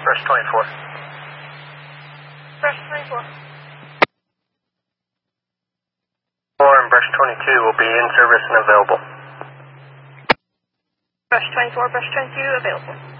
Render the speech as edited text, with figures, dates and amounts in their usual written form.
Brush 24. Brush 24. 4 and Brush 22 will be in service and available. Brush 24, Brush 22 available.